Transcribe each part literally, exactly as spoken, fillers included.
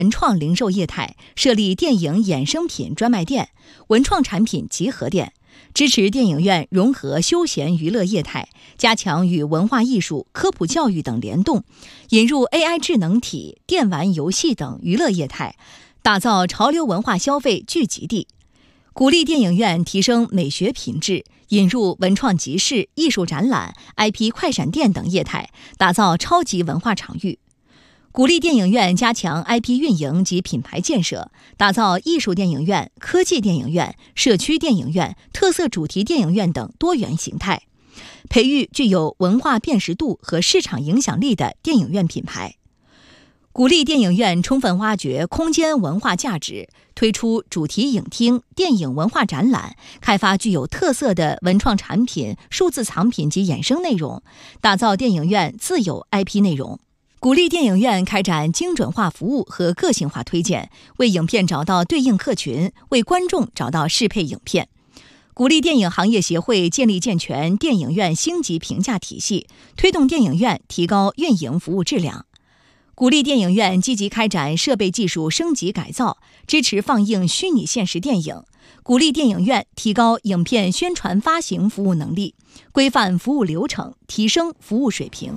文创零售业态，设立电影衍生品专卖店、文创产品集合店，支持电影院融合休闲娱乐业态，加强与文化艺术、科普教育等联动，引入 A I 智能体、电玩游戏等娱乐业态，打造潮流文化消费聚集地。鼓励电影院提升美学品质，引入文创集市、艺术展览、I P 快闪店等业态，打造超级文化场域。鼓励电影院加强 I P 运营及品牌建设，打造艺术电影院、科技电影院、社区电影院、特色主题电影院等多元形态，培育具有文化辨识度和市场影响力的电影院品牌。鼓励电影院充分挖掘空间文化价值，推出主题影厅、电影文化展览，开发具有特色的文创产品、数字藏品及衍生内容，打造电影院自有 I P 内容。鼓励电影院开展精准化服务和个性化推荐，为影片找到对应客群，为观众找到适配影片。鼓励电影行业协会建立健全电影院星级评价体系，推动电影院提高运营服务质量。鼓励电影院积极开展设备技术升级改造，支持放映虚拟现实电影。鼓励电影院提高影片宣传发行服务能力，规范服务流程，提升服务水平。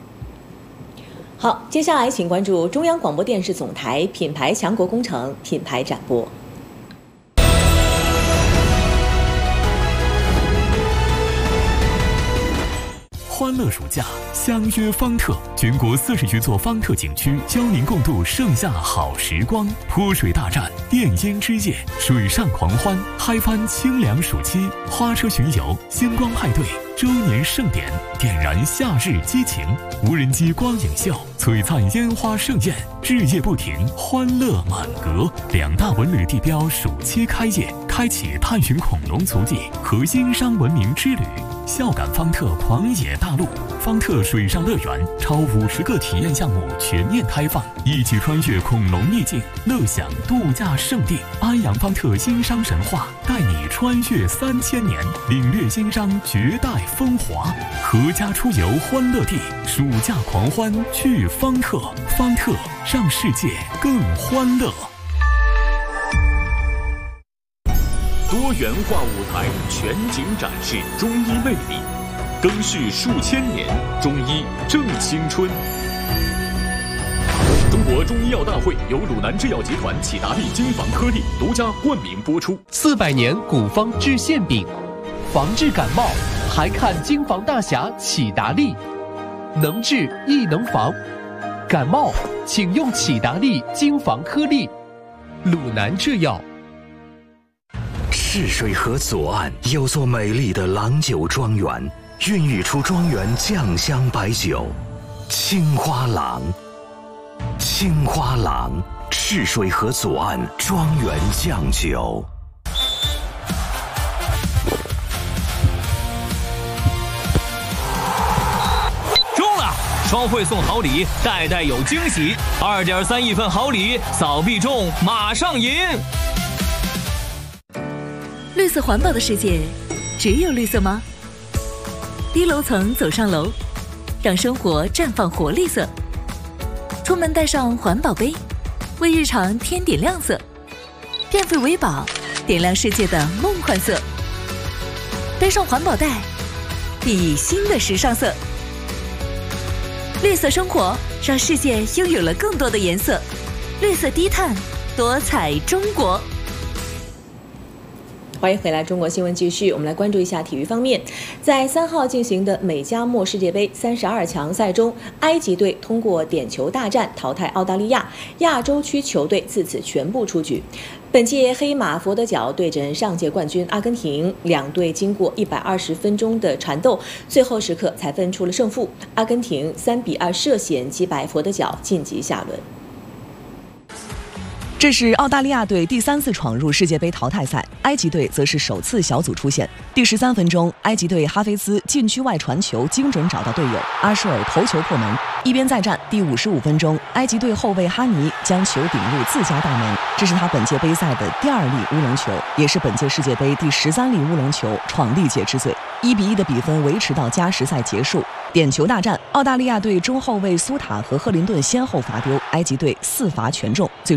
好，接下来请关注中央广播电视总台品牌强国工程品牌展播。 欢乐暑假，相约方特，全国四十余座方特景区，教您共度盛夏好时光。泼水大战、电音之夜、水上狂欢，嗨翻清凉暑期。花车巡游、星光派对、周年盛典，点燃夏日激情。无人机光影秀、璀璨烟花盛宴，日夜不停，欢乐满格。两大文旅地标暑期开业，开启探寻恐龙足迹和殷商文明之旅。笑感方特狂野大陆，方特水上乐园超五十个体验项目全面开放，一起穿越恐龙秘境，乐享度假胜地。安阳方特殷商神话，带你穿越三千年，领略殷商绝代风华。阖家出游欢乐地，暑假狂欢去方特，方特让世界更欢乐。 多元化舞台全景展示中医魅力，更续数千年，中医正青春。中国中医药大会由鲁南制药集团启达利金防颗粒独家冠名播出。 四百年古方治馅饼，防治感冒还看金防大侠启达利，能治亦能防。感冒请用启达利金防颗粒。鲁南制药。 赤水河左岸有座美丽的郎酒庄园，孕育出庄园酱香白酒青花郎。青花郎，赤水河左岸庄园酱酒。 中了！双汇送好礼，代代有惊喜。二点三亿份好礼，扫必中，马上赢！ 绿色环保的世界，只有绿色吗？低楼层走上楼，让生活绽放活力色。出门带上环保杯，为日常添点亮色。变废为宝，点亮世界的梦幻色。背上环保袋，熠熠新的时尚色。绿色生活，让世界拥有了更多的颜色。绿色低碳，多彩中国。 欢迎回来，中国新闻继续。我们来关注一下体育方面，在三号进行的美加墨世界杯三十二强赛中，埃及队通过点球大战淘汰澳大利亚，亚洲区球队自此全部出局。本届黑马佛得角对阵上届冠军阿根廷，两队经过一百二十分钟的缠斗，最后时刻才分出了胜负。阿根廷三比二涉险击败佛得角，晋级下轮。 这是澳大利亚队第三次闯入世界杯淘汰赛，埃及队则是首次小组出线。第十三分钟，埃及队哈菲兹禁区外传球精准找到队友，阿舒尔头球破门。一边再战，第五十五分钟，埃及队后卫哈尼将球顶入自家大门，这是他本届杯赛的第二粒乌龙球，也是本届世界杯第十三粒乌龙球，创历届之最。一比一的比分维持到加时赛结束。点球大战，澳大利亚队中后卫苏塔和赫林顿先后罚丢，埃及队四罚全中，最终